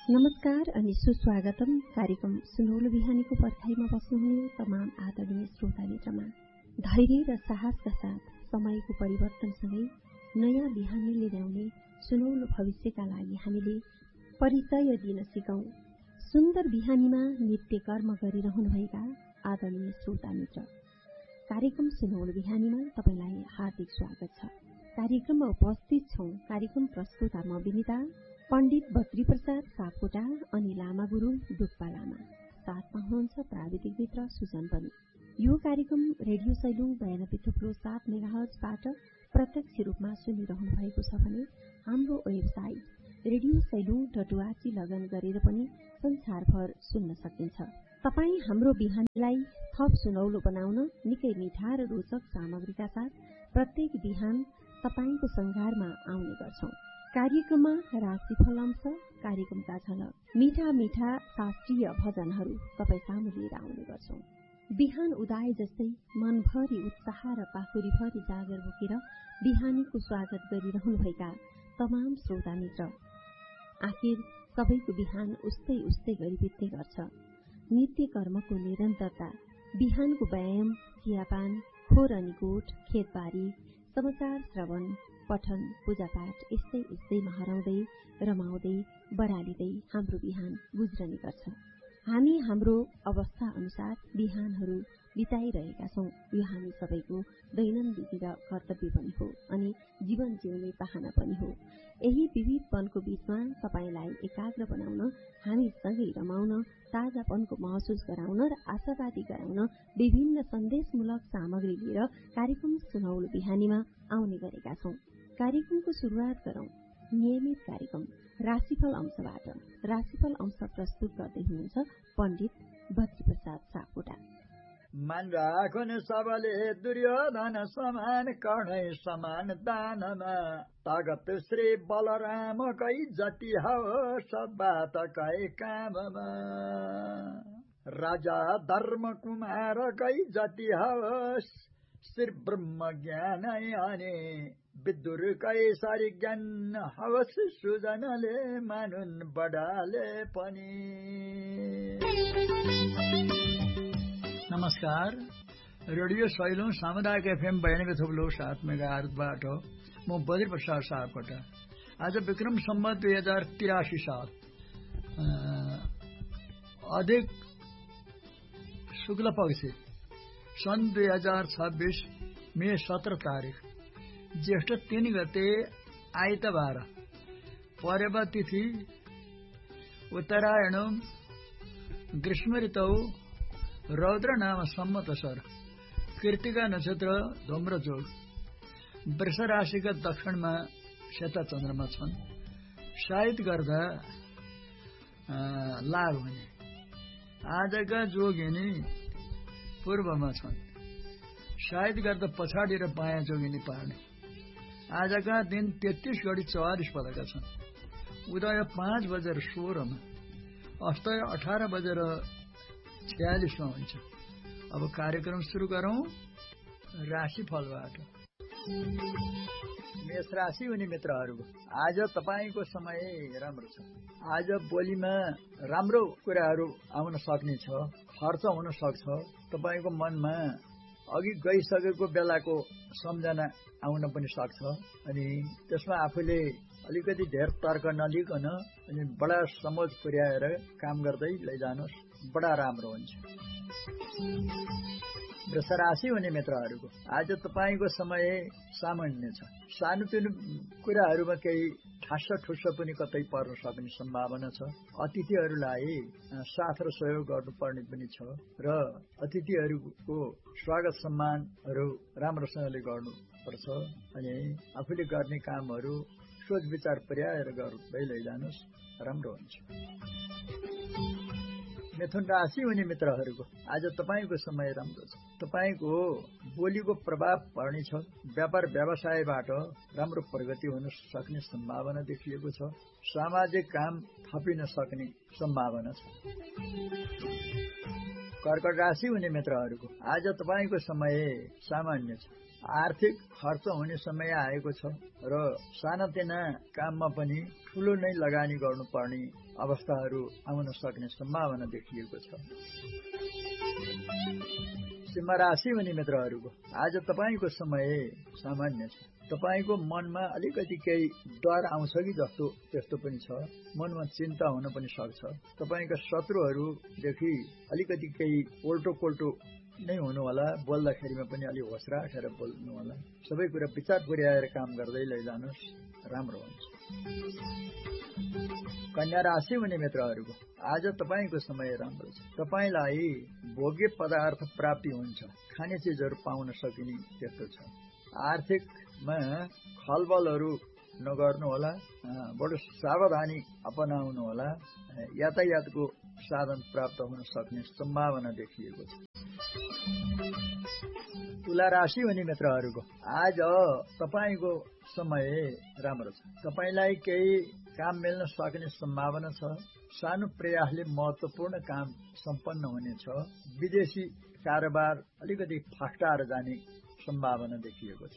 नमस्कार अनि सुस्वागतम कार्यक्रम सुनौलो बिहानीको पर्खाइमा बस्नुहुने तमाम आदरणीय श्रोता मित्रमा। धैर्य र साहसका साथ समयको परिवर्तनसँगै नयाँ बिहानीले ल्याउने सुनौलो भविष्यका लागि हामीले परिचय दिन सिकौं। सुन्दर बिहानीमा नित्य कर्म गरिरहनुभएका आदरणीय श्रोता मित्र, कार्यक्रम सुनौलो बिहानीमा तपाईलाई हार्दिक स्वागत छ। कार्यक्रममा उपस्थित छौं कार्यक्रम प्रस्तुता म विनिता, पण्डित बद्री प्रसाद सापकोटा अनि लामा गुरुङ डुक्पा लामा, साथमा हुनुहुन्छ प्राविधिक मित्र सुजन पनि। यो कार्यक्रम रेडियो सैलुङ 92.7 मेगाहर्जबाट प्रत्यक्ष रूपमा सुनिरहनु भएको छ भने हाम्रो वेबसाइट रेडियो सैलुङ.org लगइन गरेर पनि संसारभर सुन्न सकिन्छ। तपाईँ हाम्रो बिहानीलाई थप सुनौलो बनाउन निकै मिठा र रोचक सामग्रीका साथ प्रत्येक बिहान तपाईको संघारमा आउने गर्छौं। कार्यक्रममा राशिफल अंश, कार्यक्रमका झलक, मिठा मिठा शास्त्रीय भजनहरू तपाईँ सामु लिएर आउने गर्छौं। बिहान उदाए जस्तै मनभरि उत्साह र पाखुरीभरि जागर बोकेर बिहानीको स्वागत गरिरहनुभएका तमाम श्रोता मित्र, आखिर सबैको बिहान उस्तै उस्तै गरी बित्ने गर्छ। नित्य कर्मको निरन्तरता, बिहानको व्यायाम, चियापान, खोर अनि गोठ, खेतबारी, समाचार श्रवण, पठन, पूजापाठ यस्तै यस्तैमा हराउँदै रमाउँदै बरालिँदै हाम्रो बिहान गुज्रने गर्छ। हामी हाम्रो अवस्था अनुसार बिहानहरू बिताइरहेका छौं। यो हामी सबैको दैनन्दिन कर्तव्य पनि हो अनि जीवन जिउने चाहना पनि हो। यही विविधपनको बीचमा तपाईलाई एकाग्र बनाउन, हामी सँगै रमाउन, ताजापनको महसुस गराउन र आशावादी गराउन विभिन्न सन्देशमूलक सामग्री लिएर कार्यक्रम सुनौलो बिहानीमा आउने गरेका छौं। कार्यक्रमको शुरूआत गरौं नियमित कार्यक्रम राशिफल अंशबाट। राशिफल अंश प्रस्तुत गर्दै हुनुहुन्छ पण्डित बद्री प्रसाद सापकोटा। मन राखुन सबले दुर्योधन समान, कर्णै समान दानमा, तागत श्री बलराम कै जति होस् बात कै काममा, राजा धर्म कुमार कै जति होस् श्री ब्रह्म ज्ञान आने, विदुर कैसारी ज्ञान हवस सुजनले मानुन बडाले पनि। नमस्कार, रेडियो सैलुङ सामुदायिक FM 92.7 मेगाहर्जबाट म बद्री प्रसाद सापकोटा। आज विक्रम सम्वत 2083 साल अधिक शुक्ल पक्ष सन् 2026 मे 17 तारिक ज्येष्ठ 3 गते आइतबार, परेवा तिथि उत्तरायण, ग्रीष्म ऋतौ रौद्र नाम संवत्सर, कृतिका नक्षत्र धूम्रजोग, वृष राशिका दक्षिणमा सेता चन्द्रमा छन्। सायद गर्दा लाभ हुने। आजका जोगिनी पूर्वमा छन्। सायद गर्दा पछाडि र बायाँ जोगिनी पार्ने। आजका दिन 33 घडी 44 पदका छन्। उदय 5:16 अस्तय 18:46 हुन्छ। अब कार्यक्रम सुरु गरौं राशिफलबाट। मेष राशि हुने मित्रहरूको आज तपाईको समय राम्रो छ। आज बोलीमा राम्रो कुराहरू आउन सक्ने छ, खर्च हुन सक्छ। तपाईको मनमा अघि गइसकेको बेलाको सम्झना आउन पनि सक्छ अनि त्यसमा आफूले अलिकति धेर तर्क नलिकन अनि बडा समझ पुर्याएर काम गर्दै लैजानुस्, बडा राम्रो हुन्छ। वृष राशि हुने मित्रहरूको आज तपाईको समय सामान्य छ। सानोतिनो कुराहरूमा केही ठास्स ठुस्स पनि कतै पर्न सक्ने सम्भावना छ। अतिथिहरूलाई साथ र सहयोग गर्नुपर्ने पनि छ र अतिथिहरूको स्वागत सम्मानहरू राम्रोसँगले गर्नुपर्छ अनि आफूले गर्ने कामहरू सोच विचार पुर्याएर गर्दै लैजानुस्, राम्रो हुन्छ। मिथुन राशि हुने मित्रहरूको आज तपाईको समय राम्रो छ। तपाईको बोलीको प्रभाव पर्ने छ। व्यापार व्यवसायबाट राम्रो प्रगति हुन सक्ने सम्भावना देखिएको छ। सामाजिक काम थपिन सक्ने सम्भावना छ। कर्कट राशि हुने मित्रहरूको आज तपाईको समय सामान्य छ। आर्थिक खर्च हुने समय आएको छ र सानातिना काममा पनि ठूलो नै लगानी गर्नुपर्ने अवस्थाहरू आउन सक्ने सम्भावना देखिएको छ। सिंह राशि हुने मित्रहरूको आज तपाईको समय सामान्य छ। तपाईको मनमा अलिकति केही डर आउँछ कि जस्तो त्यस्तो पनि छ। मनमा चिन्ता हुन पनि सक्छ। तपाईका शत्रुहरूदेखि अलिकति केही पोल्टो नै हुनु होला। बोल्दाखेरिमा पनि अलि होस राखेर बोल्नु होला। सबै कुरा विचार पुर्याएर काम गर्दै लैजानुस्, राम्रो हुन्छ। कन्या राशि हुने मित्रहरूको आज तपाईको समय राम्रो छ। तपाईलाई भोग्य पदार्थ प्राप्ति हुन्छ। खाने चीजहरू पाउन सकिने त्यस्तो छ। आर्थिकमा खलबलहरू नगर्नु होला। बडो सावधानी अपनाउनु होला। यातायातको साधन प्राप्त हुन सक्ने सम्भावना देखिएको छ। तुला राशि हुने मित्रहरूको आज तपाईको समय राम्रो छ। तपाईलाई केही काम मिल्न सक्ने सम्भावना छ। सानो प्रयासले महत्वपूर्ण काम सम्पन्न हुनेछ। विदेशी कारोबार अलिकति फस्टाएर जाने सम्भावना देखिएको छ।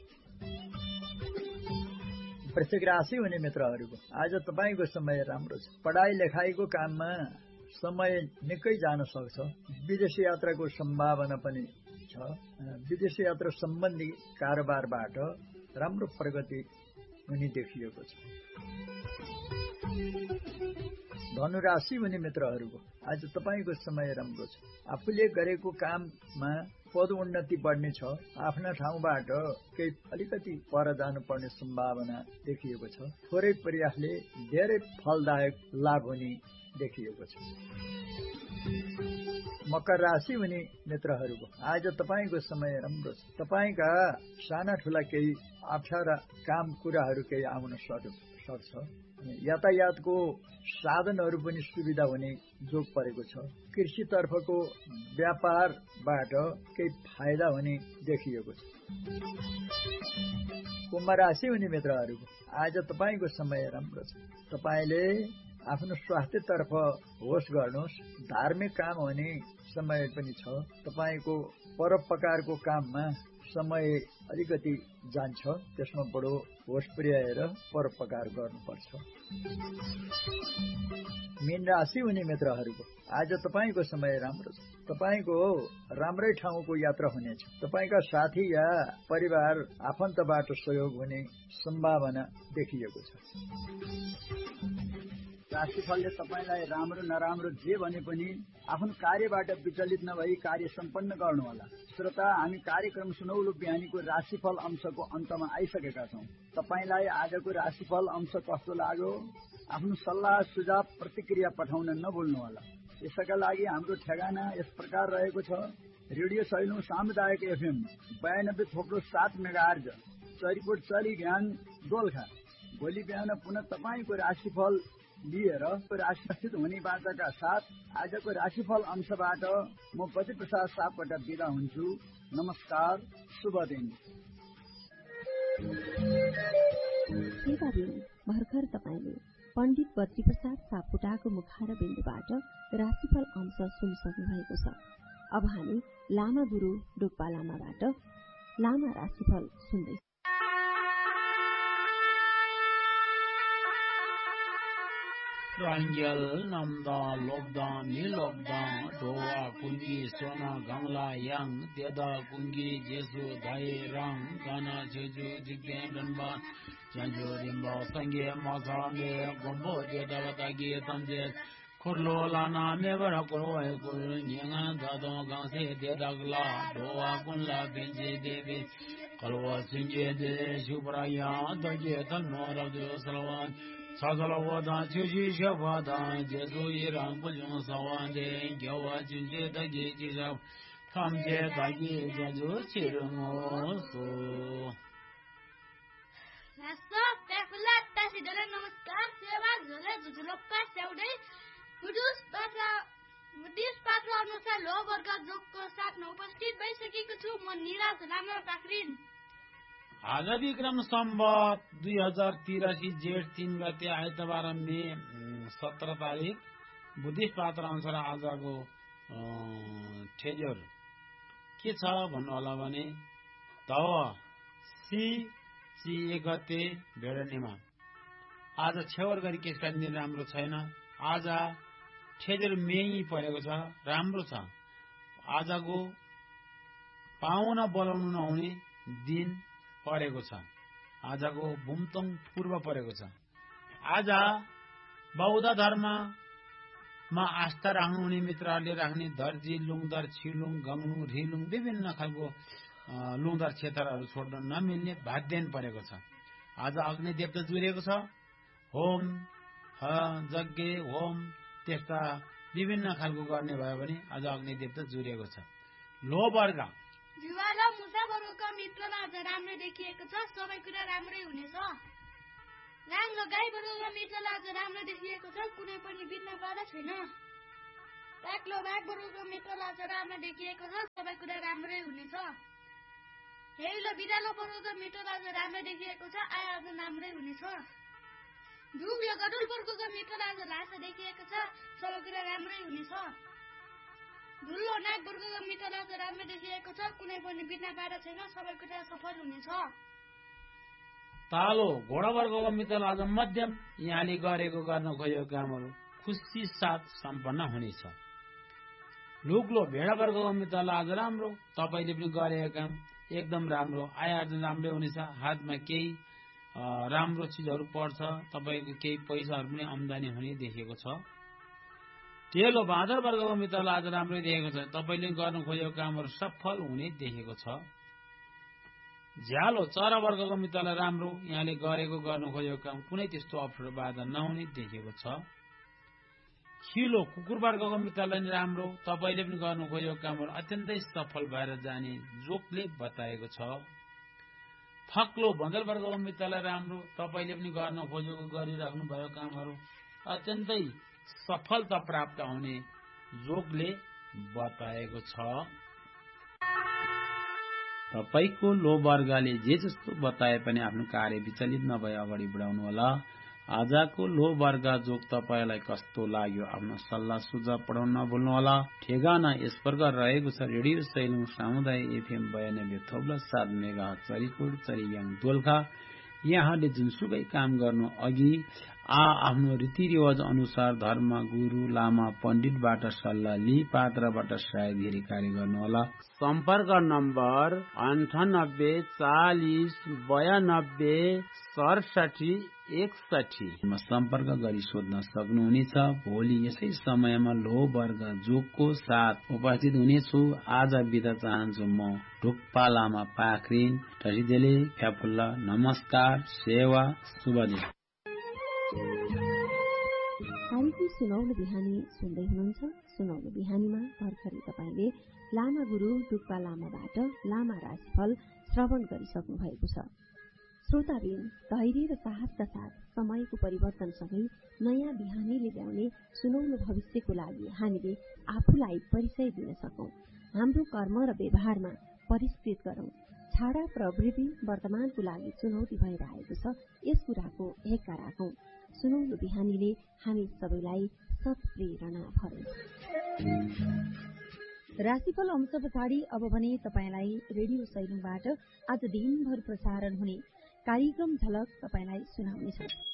वृश्चिक राशि हुने मित्रहरूको आज तपाईको समय राम्रो छ। पढाइ लेखाइको काममा समय निकै जान सक्छ। विदेशी यात्राको सम्भावना पनि छ। विदेशी यात्रा सम्बन्धी कारोबारबाट राम्रो प्रगति हुने देखिएको छ। धनु राशि हुने मित्रहरूको आज तपाईको समय राम्रो छ। आफूले गरेको काममा पदोन्नति बढ्ने छ। आफ्ना ठाउँबाट केही अलिकति पर जानुपर्ने सम्भावना देखिएको छ। थोरै प्रयासले धेरै फलदायक लाभ हुने देखिएको छ। मकर राशि हुने मित्रहरूको आज तपाईको समय राम्रो छ। तपाईका साना ठूला केही अप्ठ्यारा काम कुराहरू केही आउन सक्छ। यातायातको साधनहरू पनि सुविधा हुने जोग परेको छ। कृषितर्फको व्यापारबाट केही फाइदा हुने देखिएको छ। कुम्भ राशि हुने मित्रहरूको आज तपाईको समय राम्रो छ। तपाईले आफ्नो स्वास्थ्यतर्फ होस गर्नुहोस्। धार्मिक काम हुने समय पनि छ। तपाईको परोपकारको काममा समय अलिकति जान्छ। त्यसमा बडो होस पुर्याएर परोपकार गर्नुपर्छ। मीन राशि हुने मित्रहरूको आज तपाईको समय राम्रो छ। तपाईको राम्रै ठाउँको यात्रा हुनेछ। तपाईका साथी या परिवार आफन्तबाट सहयोग हुने सम्भावना देखिएको छ। राशिफलले तपाईलाई राम्रो नराम्रो जे भने पनि आफ्नो कार्यबाट विचलित नभई कार्य सम्पन्न गर्नुहोला। श्रोता, हामी कार्यक्रम सुनौलो बिहानीको राशिफल अंशको अन्तमा आइसकेका छौं। तपाईलाई आजको राशिफल अंश कस्तो लाग्यो? आफ्नो सल्लाह सुझाव प्रतिक्रिया पठाउन नभुल्नुहोला। यसका लागि हाम्रो ठेगाना यस प्रकार रहेको छ। रेडियो सैलुङ सामुदायिक एफएम 92.7 मेगाहर्ज, चरीकोट चरी ज्ञान दोलखा। भोलि बिहान पुनः तपाईको राशिफल लिएर राशिस्थित हुने बाचाका साथ आजको राशिफल अंशबाट म बद्री प्रसाद सापकोटा बिदा हुन्छु। नमस्कार, शुभ दिन। भर्खर तपाईले पण्डित बद्री प्रसाद सापकोटाको मुखार बिन्दुबाट राशिफल अंश सुनिसक्नु भएको छ। अब हामी लामा गुरु डोक्पा लामाबाट लामा राशिफल सुन्दै Rangel namda lobda mi lobda doa kungi sona gangla yang deda kungi jesu dai rang gana jeju jigden danba janjo rimba sangye masame gombo deda watagi tamje kurlo lana mebara kuroi kur nyenga dado gangse deda gla doa kunla benje devi kalwa sinje de shubraya daje tanmora de salwan 사살로와다 지지셔와다 제도이랑 불용 사와데 겨와 진제 다기 지자 탐제 다기 자주 치르모소 Nasa tefulat tasidara namaskar seva zole zuzulopka seudai Budis patra अनुसार लो वर्ग जोगको साथमा उपस्थित भइसकेको छु। म eras लामा पाखरिन। आज विक्रम संवत 2083 जेठ 3 गते आइतबार मे 17 तारिक बुद्धिस्ट पात्र अनुसार आजको ठेजर के छ भन्नु होला भने तव सी 1 गते भेडनेमा आज छेवर गरी केसका दिन राम्रो छैन। आज ठेजेर मेही परेको छ, राम्रो छ। आजको पाहुना बोलाउनु नहुने दिन परेको छ। आजको भुमतङ पूर्व परेको छ। आज बौद्ध धर्ममा आस्था राख्नुहुने मित्रहरूले राख्ने दर्जी, लुङदर, छिलुङ, गङलुङ, रिलुङ विभिन्न खालको लुङदर क्षेत्रहरू छोड्न नमिल्ने भाग्यन परेको छ। आज अग्नि देवता जुरेको छ। होम यज्ञ होम त्यस्ता विभिन्न खालको गर्ने भयो भने आज अग्नि देवता जुरेको छ। लो वर्ग जुवा र मुसा वर्गका मित्रलाई आज राम्रो देखिएको छ, सबै कुरा राम्रै हुनेछ। राम र गाई वर्गका मित्रलाई आज राम्रो देखिएको छ, कुनै पनि बित्न बाधा छैन। बाघ वर्गका मित्रलाई आज राम्रो देखिएको छ, सबै कुरा राम्रै हुनेछ। हेलो बिरालो वर्गका मित्रलाई आज राम्रो देखिएको छ, आज राम्रै हुनेछ। ढुङ र गडुल वर्गका मित्रलाई आज लासा देखिएको छ, सबै कुरा राम्रै हुनेछ। धुलो नाग वर्गका मित्रलाई आज राम्रो देखिएको छ, कुनै पनि बित्न बाधा छैन, सबै कुरा सफल हुनेछ। तालो घोडा वर्गको मित्रलाई आज मध्यम, यहाँले गरेको गर्न खोजेको कामहरू खुसी साथ सम्पन्न हुनेछ। लुग्लो भेडा वर्गको मित्रलाई आज राम्रो, तपाईँले पनि गरेको काम एकदम राम्रो, आय आर्जन राम्रै हुनेछ। हातमा केही राम्रो चिजहरू पर्छ, तपाईँको केही पैसाहरू पनि आम्दानी हुने देखेको छ। तेलो बाँदर वर्गको मित्रलाई आज राम्रै देखेको छ, तपाईँले गर्न खोजेको कामहरू सफल हुने देखेको छ। झ्यालो चरा वर्गको मित्रलाई राम्रो, यहाँले गरेको गर्न खोजेको काम कुनै त्यस्तो अप्ठ्यारो बाधा नहुने देखेको छ। खिलो कुकुर वर्गको मित्रलाई राम्रो, तपाईँले पनि गर्न खोजेको कामहरू अत्यन्तै सफल भएर जाने जोकले बताएको छ। फक्लो बन्दर वर्गको मित्रलाई राम्रो, तपाईँले पनि गर्न खोजेको गरिराख्नु भएको कामहरू अत्यन्तै सफलता प्राप्त हुने जोगले बताएको छ। तपाईको लो वर्गले जे जस्तो बताए पनि आफ्नो कार्य विचलित नभए अगाडि बढाउनु होला। आजको लो वर्ग जोग तपाईलाई कस्तो लाग्यो आफ्नो सल्लाह सुझाव पठाउन नभुल्नुहोला। ठेगाना यस प्रकार रहेको छ। रेडियो सैलुङ सामुदायिक FM 92.7 मेगाहर्ज चरीकोट चरीयाङ दोलखा। यहाँले जुनसुकै काम गर्नु अघि आफ्नो रीतिरिवाज अनुसार धर्म गुरु लामा पण्डितबाट सल्लाह लिई पात्रबाट सहायता कार्य गर्नुहोला। सम्पर्क नम्बर 98 40 92 67 61 सम्पर्क गरी सोध्न सक्नुहुनेछ। भोलि यसै समयमा लो वर्ग जोगको साथ उपस्थित हुनेछु। आज बिदा चाहन्छु म ढुक्पा लामा पाखरिन टसिदेले फ्याफुल्ला। नमस्कार, सेवा, शुभ दिन। कार्यक्रम सुनौलो बिहानी सुन्दै हुनुहुन्छ। सुनौलो बिहानीमा भर्खरै तपाईँले लामा गुरु ढुक्पा लामाबाट लामा राशिफल श्रवण गरिसक्नु भएको छ। श्रोताबिन, धैर्य र साहसका साथ समयको परिवर्तनसँगै नयाँ बिहानीले ल्याउने सुनौलो भविष्यको लागि हामीले आफूलाई परिचय दिन सकौं। हाम्रो कर्म र व्यवहारमा परिष्कृत गरौं। छाडा प्रवृत्ति वर्तमानको लागि चुनौती भएर आएको छ, यस कुराको हेक्का राखौं। सुनौलो बिहानीले हामी सबैलाई सत्प्रेरणा भरौं। राशिफल अंश पछाडि अब भने तपाईलाई रेडियो सैलुङबाट आज दिनभर प्रसारण हुने कार्यक्रम झलक तपाईलाई सुनाउनेछ।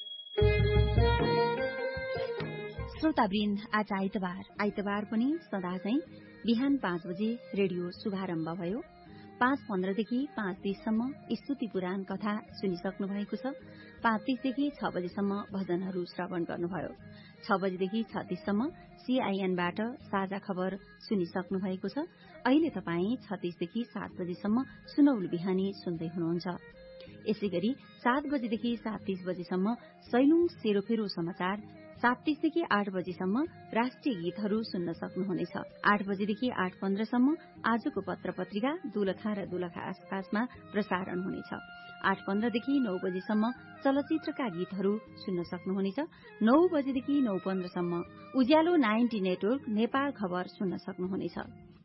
श्रोतावृन्द, आज आइतबार पनि सदा चाहिँ बिहान 5 बजे रेडियो शुभारम्भ भयो। 5:15 देखि 5:30 सम्म स्तुति पुराण कथा सुनिसक्नु भएको छ। 5:30 देखि 6 बजेसम्म भजनहरू श्रवण गर्नुभयो। 6 बजेदेखि 6:30 सम्म CINबाट साझा खबर सुनिसक्नु भएको छ। अहिले तपाईँ 36 देखि 7 बजेसम्म सुनौलो बिहानी सुन्दै हुनुहुन्छ। यसै गरी 7 बजेदेखि 7:30 बजेसम्म सैलुङ सेरोफेरो समाचार, 7:30 देखि 8 बजेसम्म राष्ट्रिय गीतहरू सुन्न सक्नुहुनेछ। 8 बजेदेखि 8:15 सम्म आजको पत्र पत्रिका दोलखा र दोलखा आसपासमा प्रसारण हुनेछ। 8:15 देखि 9 बजेसम्म चलचित्रका गीतहरू सुन्न सक्नुहुनेछ। 9 बजेदेखि 9:15 सम्म उज्यालो 90 नेटवर्क नेपाल खबर सुन्न सक्नुहुनेछ।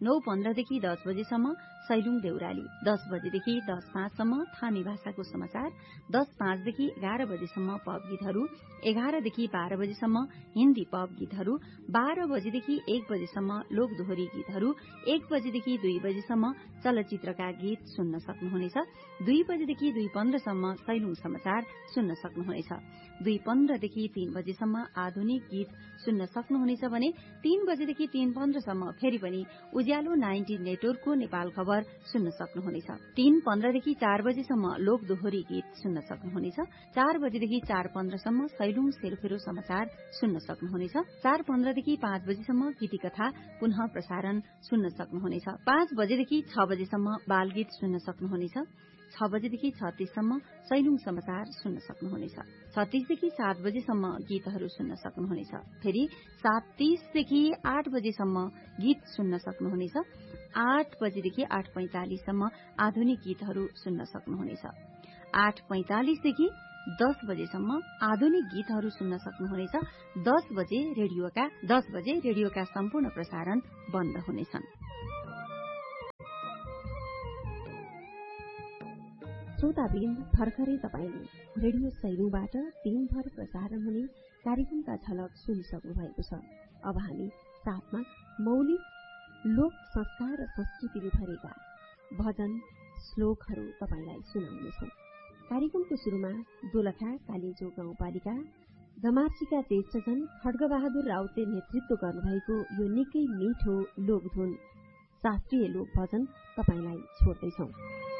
9:15 देखि 10 बजेसम्म सैलुङ देउराली, 10 बजेदेखि 10:05 सम्म थामी भाषाको समाचार, 10:05 देखि 11 बजेसम्म पप गीतहरू, 11 देखि 12 बजेसम्म हिन्दी पप गीतहरू, 12 बजेदेखि 1 बजेसम्म लोक दोहोरी गीतहरू, 1 बजेदेखि 2 बजेसम्म चलचित्रका गीत सुन्न सक्नुहुनेछ। 2 बजेदेखि 2:15 सम्म सैलुङ समाचार सुन्न सक्नुहुनेछ। 2:15 देखि 3 बजेसम्म आधुनिक गीत सुन्न सक्नुहुनेछ भने 3 बजेदेखि 3:15 सम्म फेरि पनि उज्यालो 90 नेटवर्कको नेपाल खबर सुन्न सक्नुहुनेछ। 3:15 देखि 4 बजेसम्म लोक दोहोरी गीत सुन्न सक्नुहुनेछ। 4 बजेदेखि 4:15 सम्म सैलुङ सेरोफेरो समाचार सुन्न सक्नुहुनेछ। 4:15 देखि 5 बजेसम्म गीति कथा पुनः प्रसारण सुन्न सक्नुहुनेछ। 5 बजेदेखि 6 बजेसम्म बाल गीत सुन्न सक्नुहुनेछ। 6 बजेदेखि 36 सम्म सैलुङ समाचार सुन्न सक्नुहुनेछ। 36 देखि 7 बजेसम्म गीतहरू सुन्न सक्नुहुनेछ। फेरि 7:30 देखि 8 बजेसम्म गीत सुन्न सक्नुहुनेछ। 8 बजेदेखि 8:45 सम्म आधुनिक गीतहरू सुन्न सक्नुहुनेछ। 8:45 देखि 10 बजेसम्म आधुनिक गीतहरू सुन्न सक्नुहुनेछ। 10 बजे रेडियोका सम्पूर्ण प्रसारण बन्द हुनेछन्। श्रोतावृन्द, भर्खरै तपाईँले रेडियो सैलुङबाट दिनभर प्रसारण हुने कार्यक्रमका झलक सुनिसक्नु भएको छ। अब हामी साथमा मौलिक लोक संस्कार र संस्कृतिले भरेका भजन श्लोकहरू तपाईँलाई सुनाउनेछौँ। कार्यक्रमको शुरूमा दोलखा कालिजो गाउँपालिका गमार्चीका ज्येष्ठजन खड्गबहादुर राउतले नेतृत्व गर्नुभएको यो निकै मिठो लोकधुन शास्त्रीय लोक भजन तपाईँलाई छोड्दैछौँ।